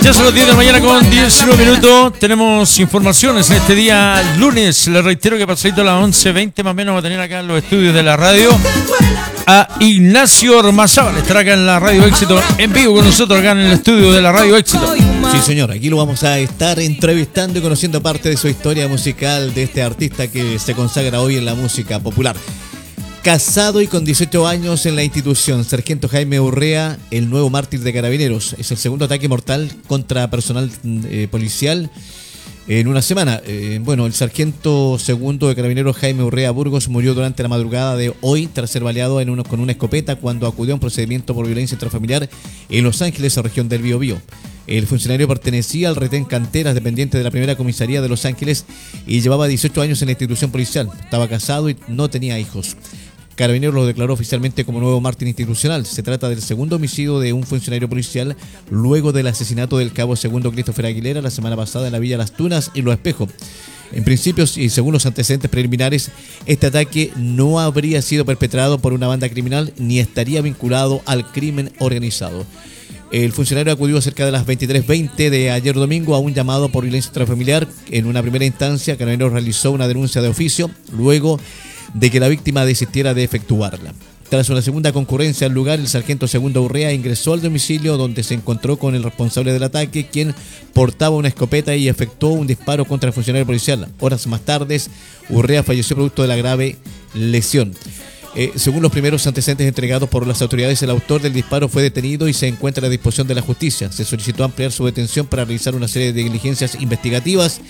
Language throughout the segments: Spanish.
Ya son las 10 de la mañana con 19 minutos. Tenemos informaciones en este día lunes. Les reitero que pasadito a las 11:20 más o menos va a tener acá en los estudios de la radio a Ignacio Ormazábal. Estará acá en la Radio Éxito en vivo con nosotros acá en el estudio de la Radio Éxito. Sí, señor, aquí lo vamos a estar entrevistando y conociendo parte de su historia musical de este artista que se consagra hoy en la música popular. Casado y con 18 años en la institución, Sargento Jaime Urrea, el nuevo mártir de Carabineros. Es el segundo ataque mortal contra personal policial en una semana. El sargento segundo de Carabineros Jaime Urrea Burgos murió durante la madrugada de hoy tras ser baleado con una escopeta cuando acudió a un procedimiento por violencia intrafamiliar en Los Ángeles, región del Biobío. El funcionario pertenecía al retén Canteras, dependiente de la primera comisaría de Los Ángeles, y llevaba 18 años en la institución policial. Estaba casado y no tenía hijos. Carabineros lo declaró oficialmente como nuevo mártir institucional. Se trata del segundo homicidio de un funcionario policial luego del asesinato del cabo segundo Christopher Aguilera la semana pasada en la Villa Las Tunas y Los Espejos. En principio, y según los antecedentes preliminares, este ataque no habría sido perpetrado por una banda criminal ni estaría vinculado al crimen organizado. El funcionario acudió cerca de las 23:20 de ayer domingo a un llamado por violencia intrafamiliar. En una primera instancia, Carabineros realizó una denuncia de oficio, luego de que la víctima desistiera de efectuarla. Tras una segunda concurrencia al lugar, el sargento segundo Urrea ingresó al domicilio donde se encontró con el responsable del ataque, quien portaba una escopeta y efectuó un disparo contra el funcionario policial. Horas más tarde, Urrea falleció producto de la grave lesión. Según los primeros antecedentes entregados por las autoridades, el autor del disparo fue detenido y se encuentra a la disposición de la justicia. Se solicitó ampliar su detención para realizar una serie de diligencias investigativas.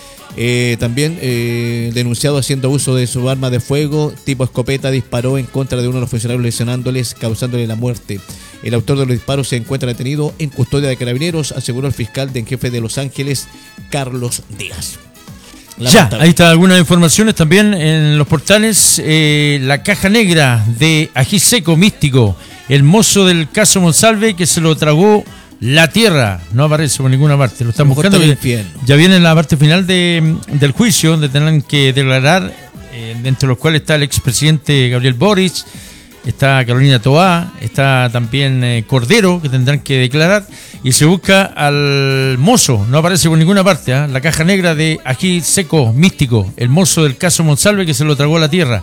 También denunciado haciendo uso de su arma de fuego tipo escopeta, disparó en contra de uno de los funcionarios lesionándoles, causándole la muerte. El autor de los disparos se encuentra detenido en custodia de Carabineros, aseguró el fiscal en jefe de Los Ángeles, Carlos Díaz. Ya, ahí está algunas informaciones también en los portales. La caja negra de ají seco místico, el mozo del caso Monsalve que se lo tragó la tierra, no aparece por ninguna parte, lo están buscando. Ya viene la parte final del juicio, donde tendrán que declarar, entre los cuales está el expresidente Gabriel Boric, está Carolina Toá, está también Cordero, que tendrán que declarar, y se busca al mozo, no aparece por ninguna parte, la caja negra de ají seco místico, el mozo del caso Monsalve que se lo tragó la tierra.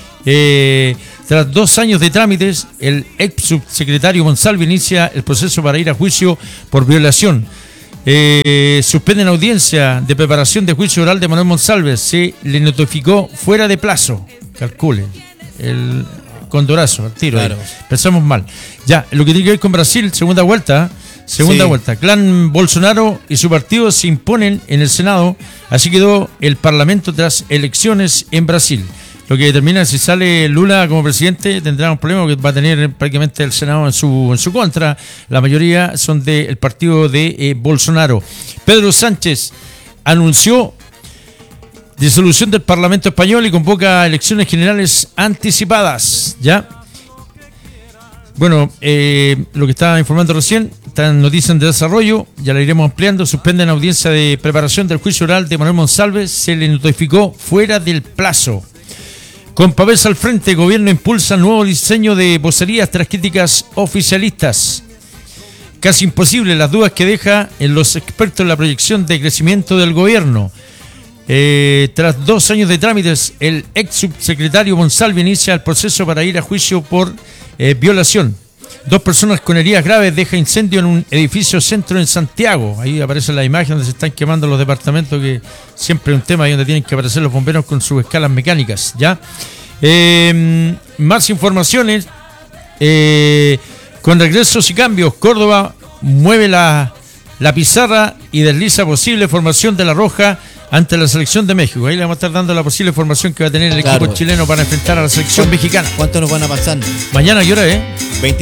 Tras 2 años de trámites, el ex subsecretario Monsalve inicia el proceso para ir a juicio por violación. Suspenden audiencia de preparación de juicio oral de Manuel Monsalve. Se le notificó fuera de plazo. Calcule. El condorazo, al tiro. Claro. Pensamos mal. Ya, lo que tiene que ver con Brasil, segunda vuelta. Vuelta. Clan Bolsonaro y su partido se imponen en el Senado. Así quedó el Parlamento tras elecciones en Brasil. Lo que determina si sale Lula como presidente, tendrá un problema porque va a tener prácticamente el Senado en su contra. La mayoría son del partido de Bolsonaro. Pedro Sánchez anunció disolución del Parlamento español y convoca elecciones generales anticipadas. ¿Ya? Bueno, lo que estaba informando recién, están noticias de desarrollo, ya la iremos ampliando. Suspenden audiencia de preparación del juicio oral de Manuel Monsalve, se le notificó fuera del plazo. Con Pavés al frente, el gobierno impulsa nuevo diseño de vocerías tras críticas oficialistas. Casi imposible las dudas que deja en los expertos en la proyección de crecimiento del gobierno. Tras 2 años de trámites, el ex subsecretario Monsalve inicia el proceso para ir a juicio por violación. 2 personas con heridas graves deja incendio en un edificio centro en Santiago. Ahí aparece la imagen donde se están quemando los departamentos, que siempre es un tema ahí donde tienen que aparecer los bomberos con sus escalas mecánicas. ¿Ya? Más informaciones. Con regresos y cambios, Córdoba mueve la pizarra y desliza posible formación de La Roja ante la selección de México. Ahí le vamos a estar dando la posible formación que va a tener el equipo chileno para enfrentar a la selección mexicana. ¿Cuánto nos van a pasar? Mañana, ¿qué hora es?